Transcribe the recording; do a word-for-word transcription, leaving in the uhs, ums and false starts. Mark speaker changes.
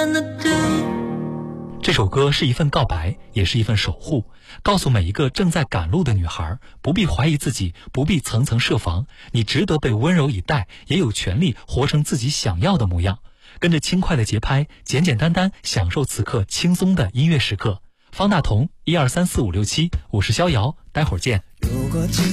Speaker 1: gonna do？
Speaker 2: 这首歌是一份告白，也是一份守护，告诉每一个正在赶路的女孩，不必怀疑自己，不必层层设防，你值得被温柔以待，也有权利活成自己想要的模样。跟着轻快的节拍，简简单单享受此刻轻松的音乐时刻。方大同，一二三四五六七，我是逍遥，待会儿见。
Speaker 1: 如果今